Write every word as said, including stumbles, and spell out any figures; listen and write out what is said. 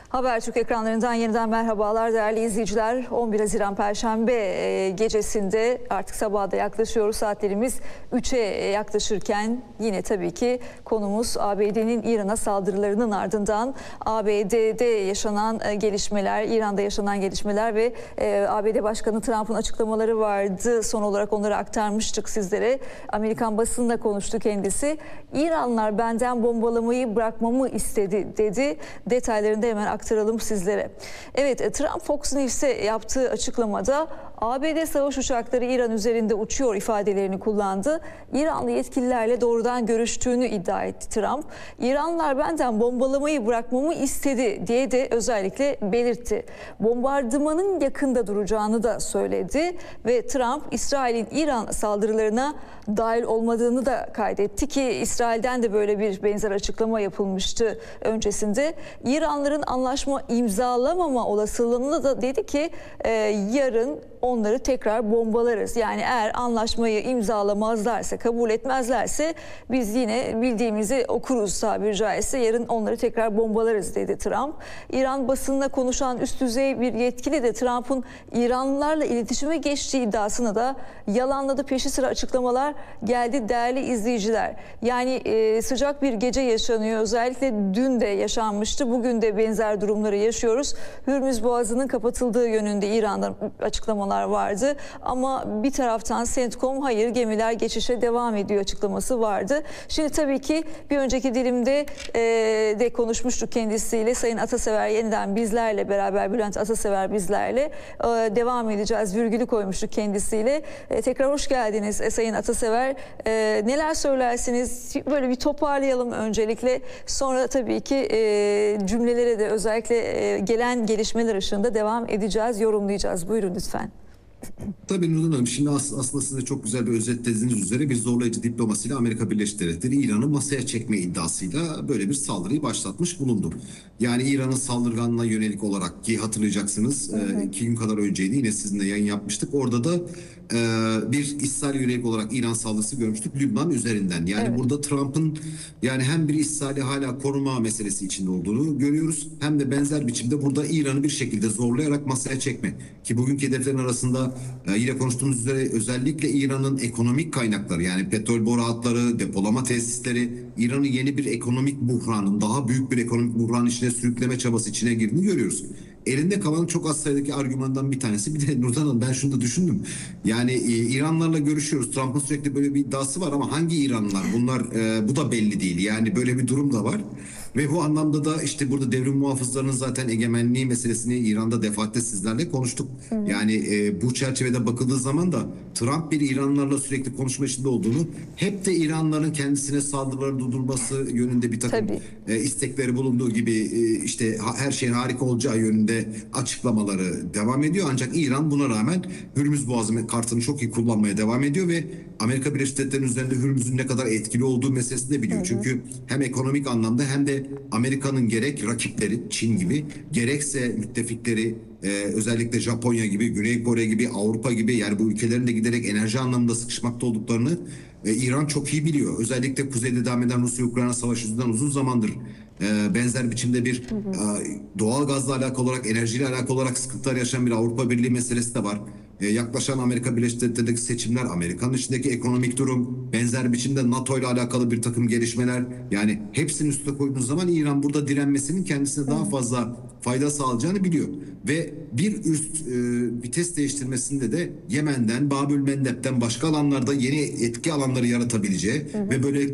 Habertürk ekranlarından yeniden merhabalar değerli izleyiciler. on bir Haziran Perşembe gecesinde artık sabaha da yaklaşıyoruz. Saatlerimiz üçe yaklaşırken yine tabii ki konumuz A B D'nin İran'a saldırılarının ardından A B D'de yaşanan gelişmeler, İran'da yaşanan gelişmeler ve A B D Başkanı Trump'ın açıklamaları vardı. Son olarak onları aktarmıştık sizlere. Amerikan basınla konuştu kendisi. İranlılar benden bombalamayı bırakmamı istedi dedi. Detaylarını da hemen aktaralım sizlere. Evet, Trump Fox News'e yaptığı açıklamada A B D savaş uçakları İran üzerinde uçuyor ifadelerini kullandı. İranlı yetkililerle doğrudan görüştüğünü iddia etti Trump. İranlılar benden bombalamayı bırakmamı istedi diye de özellikle belirtti. Bombardımanın yakında duracağını da söyledi ve Trump İsrail'in İran saldırılarına dahil olmadığını da kaydetti ki İsrail'den de böyle bir benzer açıklama yapılmıştı öncesinde. İranlıların anlaşma imzalamama olasılığını da dedi ki e, yarın onları tekrar bombalarız. Yani eğer anlaşmayı imzalamazlarsa, kabul etmezlerse biz yine bildiğimizi okuruz tabiri caizse. Yarın onları tekrar bombalarız dedi Trump. İran basınına konuşan üst düzey bir yetkili de Trump'ın İranlılarla iletişime geçtiği iddiasını da yalanladı. Peşi sıra açıklamalar geldi değerli izleyiciler. Yani e, sıcak bir gece yaşanıyor. Özellikle dün de yaşanmıştı. Bugün de benzer durumları yaşıyoruz. Hürmüz Boğazı'nın kapatıldığı yönünde İran'dan açıklamalar vardı. Ama bir taraftan CENTCOM hayır gemiler geçişe devam ediyor açıklaması vardı. Şimdi tabii ki bir önceki dilimde e, de konuşmuştuk kendisiyle. Sayın Atasever yeniden bizlerle beraber, Bülent Atasever bizlerle e, devam edeceğiz. Virgülü koymuştuk kendisiyle. E, tekrar hoş geldiniz e, Sayın Atasever. E, neler söylersiniz? Böyle bir toparlayalım öncelikle. Sonra tabii ki e, cümlelere de özellikle e, gelen gelişmeler ışığında devam edeceğiz, yorumlayacağız. Buyurun lütfen. Tabii Nurdan Hanım, şimdi aslında siz de çok güzel bir özetlediğiniz üzere bir zorlayıcı diplomasiyle Amerika Birleşik Devletleri İran'ı masaya çekme iddiasıyla böyle bir saldırıyı başlatmış bulundu. Yani İran'ın saldırganına yönelik olarak ki hatırlayacaksınız, hı hı. iki gün kadar önceydi, yine sizinle yayın yapmıştık. Orada da e, bir İsrail yönelik olarak İran saldırısı görmüştük Lübnan üzerinden. Yani evet. Burada Trump'ın yani hem bir İsrail'i hala koruma meselesi içinde olduğunu görüyoruz, hem de benzer biçimde burada İran'ı bir şekilde zorlayarak masaya çekme. Ki bugünkü hedeflerin arasında e, yine konuştuğumuz üzere özellikle İran'ın ekonomik kaynakları, yani petrol boru hatları, depolama tesisleri, İran'ı yeni bir ekonomik buhranın, daha büyük bir ekonomik buhranın içine sürükleme çabası içine girdiğini görüyoruz. Elinde kalan çok az sayıdaki argümandan bir tanesi. Bir de Nurdan Hanım, ben şunu da düşündüm. Yani e, İranlılarla görüşüyoruz. Trump'ın sürekli böyle bir iddiası var ama hangi İranlılar? Bunlar e, bu da belli değil. Yani böyle bir durum da var. Ve bu anlamda da işte burada devrim muhafızlarının zaten egemenliği meselesini İran'da defaatle sizlerle konuştuk. Hı hı. Yani e, bu çerçevede bakıldığı zaman da Trump bir İranlılarla sürekli konuşma içinde olduğunu, hep de İranlıların kendisine saldırıları durdurması yönünde bir takım e, istekleri bulunduğu gibi e, işte ha, her şeyin harika olacağı yönünde açıklamaları devam ediyor. Ancak İran buna rağmen Hürmüz Boğazı kartını çok iyi kullanmaya devam ediyor ve Amerika Birleşik Devletleri'nin üzerinde Hürmüz'ün ne kadar etkili olduğu meselesini de biliyor. Hı hı. Çünkü hem ekonomik anlamda hem de Amerika'nın gerek rakipleri Çin gibi, gerekse müttefikleri e, özellikle Japonya gibi, Güney Kore gibi, Avrupa gibi, yani bu ülkelerin de giderek enerji anlamında sıkışmakta olduklarını e, İran çok iyi biliyor. Özellikle kuzeyde devam eden Rusya-Ukrayna savaşı yüzünden uzun zamandır e, benzer biçimde bir hı hı. E, doğal gazla alakalı olarak, enerjiyle alakalı olarak sıkıntılar yaşayan bir Avrupa Birliği meselesi de var. Ee, yaklaşan Amerika Birleşik Devletleri'ndeki seçimler, Amerika'nın içindeki ekonomik durum, benzer biçimde NATO ile alakalı bir takım gelişmeler, yani hepsini üstüne koyduğunuz zaman İran burada direnmesinin kendisine daha fazla fayda sağlayacağını biliyor. Ve bir üst e, vites değiştirmesinde de Yemen'den, Babül Mendeb'den başka alanlarda yeni etki alanları yaratabileceği hı hı. ve böylelikle